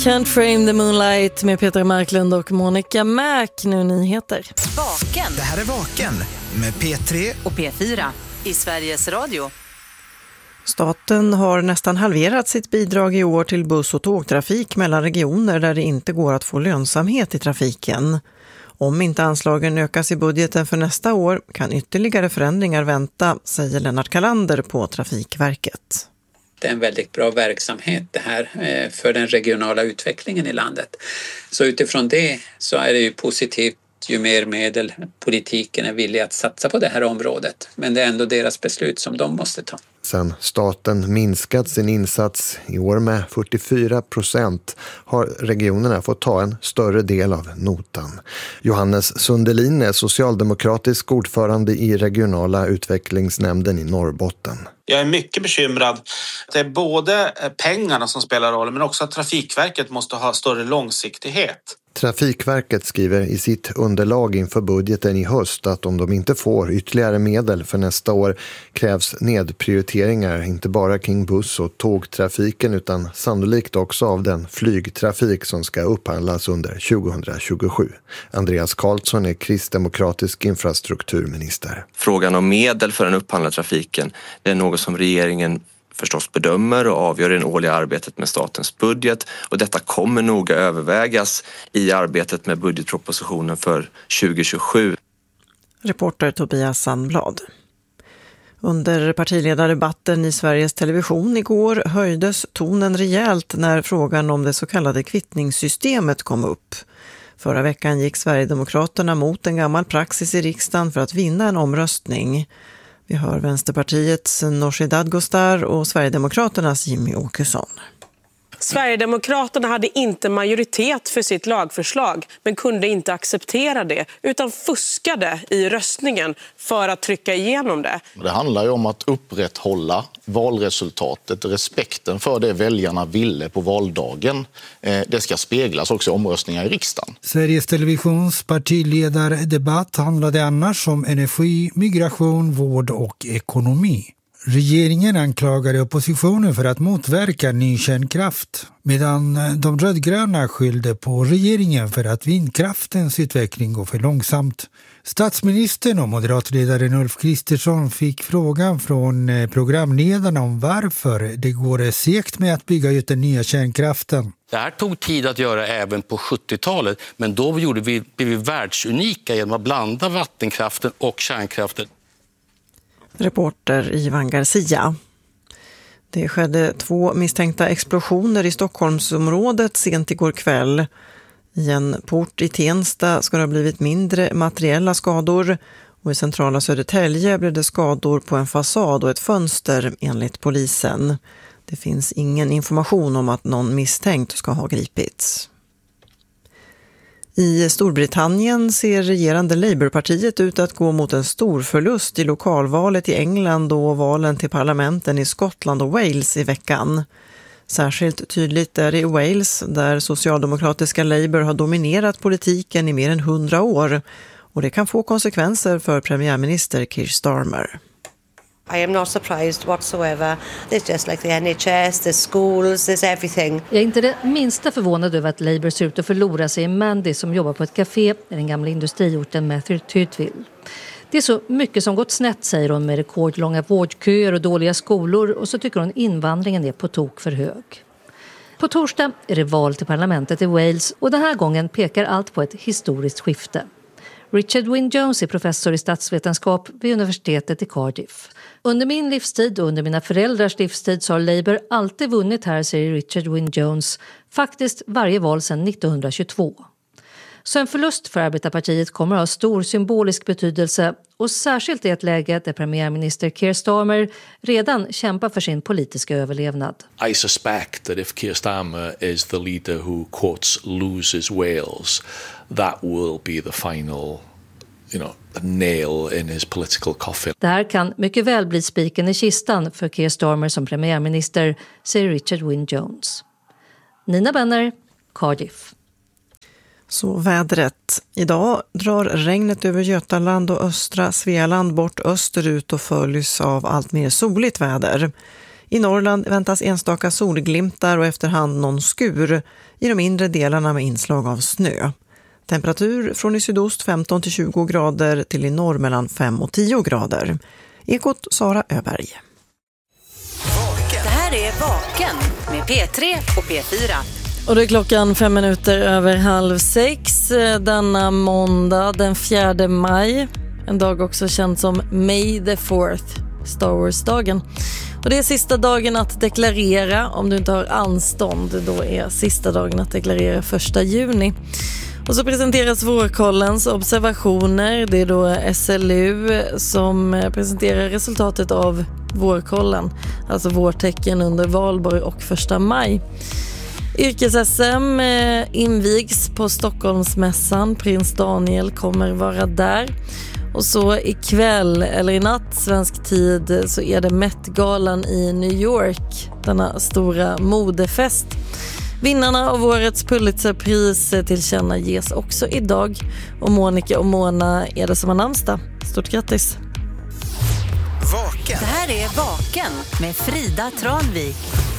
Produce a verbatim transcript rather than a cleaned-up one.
Can't frame the moonlight med Peter Marklund och Monica Mac. Nu nyheter. Vaken. Det här är Vaken med P tre och P fyra i Sveriges Radio. Staten har nästan halverat sitt bidrag i år till buss- och tågtrafik mellan regioner där det inte går att få lönsamhet i trafiken. Om inte anslagen ökas i budgeten för nästa år kan ytterligare förändringar vänta, säger Lennart Kalander på Trafikverket. Det är en väldigt bra verksamhet det här för den regionala utvecklingen i landet. Så utifrån det så är det ju positivt ju mer medel politiken är villig att satsa på det här området. Men det är ändå deras beslut som de måste ta. Sen staten minskat sin insats i år med fyrtiofyra procent har regionerna fått ta en större del av notan. Johannes Sundelin är socialdemokratisk ordförande i regionala utvecklingsnämnden i Norrbotten. Jag är mycket bekymrad. Det är både pengarna som spelar roll men också att Trafikverket måste ha större långsiktighet. Trafikverket skriver i sitt underlag inför budgeten i höst att om de inte får ytterligare medel för nästa år krävs nedprioriteringar inte bara kring buss- och tågtrafiken utan sannolikt också av den flygtrafik som ska upphandlas under tjugohundratjugosju. Andreas Karlsson är kristdemokratisk infrastrukturminister. Frågan om medel för den upphandlade trafiken det är något som regeringen förstås bedömer och avgör i det årliga arbetet med statens budget och detta kommer noga övervägas i arbetet med budgetpropositionen för tjugohundratjugosju. Reporter Tobias Sandblad. Under partiledardebatten i Sveriges Television igår höjdes tonen rejält när frågan om det så kallade kvittningssystemet kom upp. Förra veckan gick Sverigedemokraterna mot en gammal praxis i riksdagen för att vinna en omröstning. Vi hör Vänsterpartiets Nooshi Dadgostar och Sverigedemokraternas Jimmy Åkesson. Sverigedemokraterna hade inte majoritet för sitt lagförslag men kunde inte acceptera det utan fuskade i röstningen för att trycka igenom det. Det handlar ju om att upprätthålla valresultatet, respekten för det väljarna ville på valdagen. Det ska speglas också i omröstningar i riksdagen. Sveriges Televisions partiledardebatt handlade annars om energi, migration, vård och ekonomi. Regeringen anklagade oppositionen för att motverka ny kärnkraft, medan de rödgröna skyllde på regeringen för att vindkraftens utveckling går för långsamt. Statsministern och moderatledaren Ulf Kristersson fick frågan från programledarna om varför det går segt med att bygga ut den nya kärnkraften. Det här tog tid att göra även på sjuttiotalet, men då gjorde vi, blev vi världsunika genom att blanda vattenkraften och kärnkraften. Reporter Ivan Garcia. Det skedde två misstänkta explosioner i Stockholmsområdet sent igår kväll. I en port i Tensta ska det ha blivit mindre materiella skador och i centrala Södertälje blev det skador på en fasad och ett fönster enligt polisen. Det finns ingen information om att någon misstänkt ska ha gripits. I Storbritannien ser regerande Labourpartiet ut att gå mot en stor förlust i lokalvalet i England och valen till parlamenten i Skottland och Wales i veckan. Särskilt tydligt är det i Wales där socialdemokratiska Labour har dominerat politiken i mer än hundra år och det kan få konsekvenser för premiärminister Keir Starmer. I am not surprised whatsoever. There's just like the N H S, there's schools, there's everything. Jag är inte det minsta förvånad över att Labour ser ut att förlora sig i Mandy som jobbar på ett café i den gamla industriorten Mathertoothville. Det är så mycket som gått snett, säger hon, med rekordlånga vårdköer och dåliga skolor och så tycker hon invandringen är på tok för hög. På torsdag är det val till parlamentet i Wales och den här gången pekar allt på ett historiskt skifte. Richard Wynne-Jones är professor i statsvetenskap vid universitetet i Cardiff. Under min livstid och under mina föräldrars livstid så har Labour alltid vunnit här, säger Richard Wynne-Jones, faktiskt varje val sedan nittonhundratjugotvå. Så en förlust för Arbetarpartiet kommer att ha stor symbolisk betydelse och särskilt i ett läge där premiärminister Keir Starmer redan kämpar för sin politiska överlevnad. I suspect that if Keir Starmer is the leader who quotes loses Wales, that will be the final, you know, nail in his political coffin. Det här kan mycket väl bli spiken i kistan för Keir Starmer som premiärminister, säger Richard Wynne-Jones. Nina Benner, Cardiff. Så vädret. Idag drar regnet över Götaland och östra Svealand bort österut och följs av allt mer soligt väder. I Norrland väntas enstaka solglimtar och efterhand någon skur i de inre delarna med inslag av snö. Temperatur från i sydost femton till tjugo grader till i norr mellan fem och tio grader. Ekot Sara Öberg. Det här är Vaken med P tre och P fyra. Och det är klockan fem minuter över halv sex denna måndag den fjärde maj. En dag också känd som May the fourth, Star Wars-dagen. Och det är sista dagen att deklarera. Om du inte har anstånd, då är sista dagen att deklarera första juni. Och så presenteras vårkollens observationer. Det är då S L U som presenterar resultatet av vårkollen. Alltså vårtecken under valborg och första maj. Yrkes-S M invigs på Stockholmsmässan. Prins Daniel kommer vara där. Och så ikväll, eller i natt svensk tid, så är det Met-galan i New York. Denna stora modefest. Vinnarna av årets Pulitzerpris tillkänna ges också idag. Och Monica och Mona är det som har namnsdag. Stort grattis! Vaken. Det här är Vaken med Frida Tranvik.